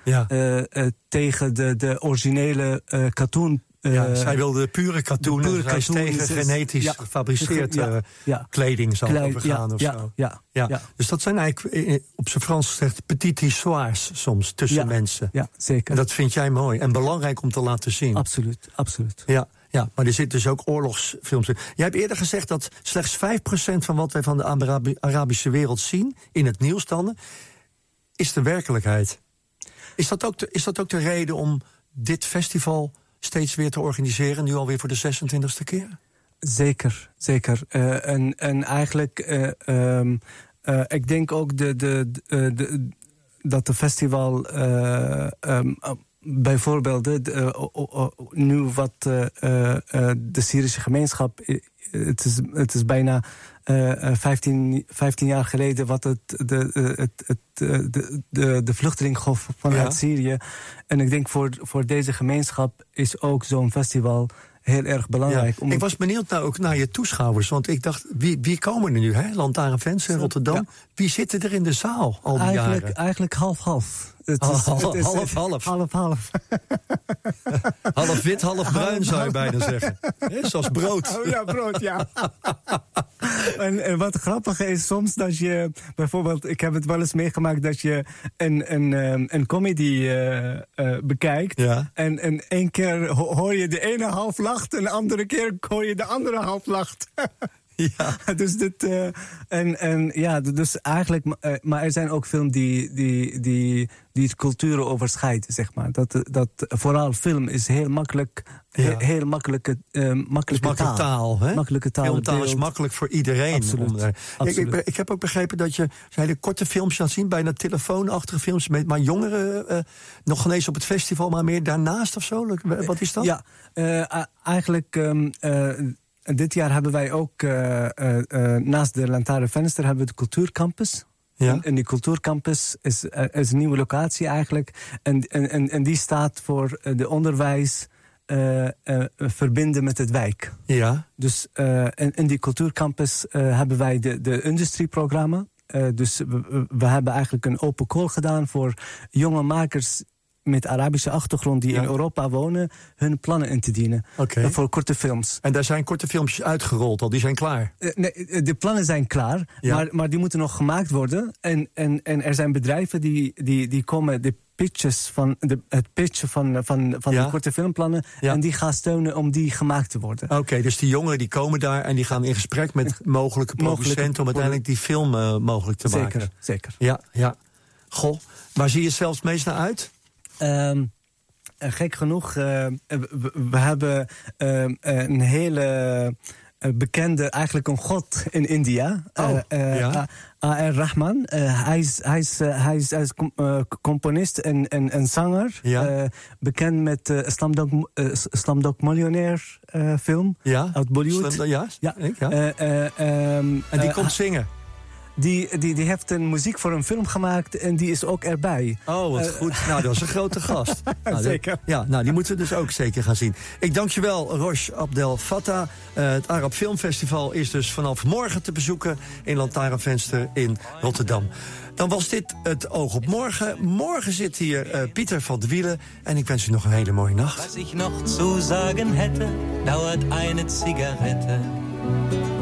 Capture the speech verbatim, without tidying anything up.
ja. uh, uh, tegen de, de originele uh, cartoon. Uh, ja, zij wilde pure cartoon, pure cartoon tegen is, genetisch ja, gefabriceerd ja, ja, kleding zal Kleid, overgaan ja, of ja, zo. Ja, ja. Ja. Dus dat zijn eigenlijk, op zijn Frans gezegd, petites histoires soms tussen ja, mensen. Ja, zeker. En dat vind jij mooi en belangrijk om te laten zien. Absoluut, absoluut. Ja, ja, maar er zitten dus ook oorlogsfilms in. Jij hebt eerder gezegd dat slechts vijf procent van wat wij van de Arabi- Arabische wereld zien, in het nieuws dan, is de werkelijkheid. Is dat ook de, is dat ook de reden om dit festival steeds weer te organiseren, nu alweer voor de zesentwintigste keer? Zeker, zeker. Uh, en, en eigenlijk, uh, um, uh, ik denk ook de, de, de, de, dat de festival uh, um, uh, bijvoorbeeld uh, uh, uh, uh, nu wat uh, uh, de Syrische gemeenschap, uh, het, is, het is bijna uh, vijftien, vijftien jaar geleden wat het, de, het, het, de, de, de vluchtelingengolf vanuit ja. Syrië. En ik denk voor, voor deze gemeenschap is ook zo'n festival heel erg belangrijk. Ja. Om ik was benieuwd nou ook naar je toeschouwers, want ik dacht, wie, wie komen er nu, hè? Lantaarnfans in Rotterdam. Ja. Wie zitten er in de zaal al die eigenlijk, jaren? Eigenlijk half-half. Het is, half, het is, half, half. Half, half. Half wit, half bruin zou je bijna zeggen. He, zoals brood. Oh, ja, brood, ja. en, en wat grappig is soms dat je, bijvoorbeeld, ik heb het wel eens meegemaakt dat je een, een, een comedy uh, uh, bekijkt. Ja. En, en één keer hoor je de ene half lacht en de andere keer hoor je de andere half lacht. Ja. Dus dit, uh, en, en ja, dus eigenlijk, uh, maar er zijn ook films die, die, die, die het culturen overschrijden, zeg maar. Dat, dat vooral film is heel makkelijk, ja. heel, heel makkelijke, uh, makkelijke dus taal. taal, hè? Makkelijke taal. Filmtaal is makkelijk voor iedereen. Absoluut. Om, uh, Absoluut. Ik, ik, ik heb ook begrepen dat je hele korte films laat zien, bijna telefoonachtige films, met maar jongeren uh, nog geen eens op het festival, maar meer daarnaast of zo. Wat is dat? Ja, uh, eigenlijk. Um, uh, Dit jaar hebben wij ook, uh, uh, uh, naast de Lantaarnvenster, hebben we de Cultuurcampus. Ja. En, en die Cultuurcampus is, uh, is een nieuwe locatie eigenlijk. En, en, en die staat voor de onderwijs uh, uh, verbinden met het wijk. Ja. Dus uh, in, in die Cultuurcampus uh, hebben wij de, de industrieprogramma. Uh, dus we, we hebben eigenlijk een open call gedaan voor jonge makers met Arabische achtergrond die ja. in Europa wonen, hun plannen in te dienen. Okay. Voor korte films. En daar zijn korte filmpjes uitgerold al, die zijn klaar? Uh, nee, de plannen zijn klaar, ja. maar, maar die moeten nog gemaakt worden. En, en, en er zijn bedrijven die, die, die komen de pitches van de, het pitchen van, van, van ja. de korte filmplannen ja. en die gaan steunen om die gemaakt te worden. Oké, okay, dus die jongeren die komen daar en die gaan in gesprek met mogelijke producenten om uiteindelijk die film uh, mogelijk te zeker, maken. Zeker, zeker. Ja, ja. Goh, waar zie je zelfs meest naar uit? Um, gek genoeg, uh, we, we hebben uh, een hele uh, bekende, eigenlijk een god in India. Oh, uh, uh, ja. A R. Rahman. Uh, hij, is, hij, is, uh, hij is, hij is com, uh, componist en, en, en zanger. Ja. Uh, bekend met de uh, Slumdog, uh, Slumdog Millionaire uh, film. Ja. Uit Bollywood. Slum, ja, ja. Ik, ja. Uh, uh, um, en die uh, komt zingen? Die, die, die heeft een muziek voor een film gemaakt en die is ook erbij. Oh, wat uh, goed. Nou, dat was een grote gast. Nou, zeker. De, ja, nou, die moeten we dus ook zeker gaan zien. Ik dank je wel, Rosh Abdel Fattah. Uh, het Arab Filmfestival is dus vanaf morgen te bezoeken in Lantaarnvenster in Rotterdam. Dan was dit het Oog op Morgen. Morgen zit hier uh, Pieter van de Wielen. En ik wens u nog een hele mooie nacht. Was ik nog zu sagen hätte, dauert eine Zigarette.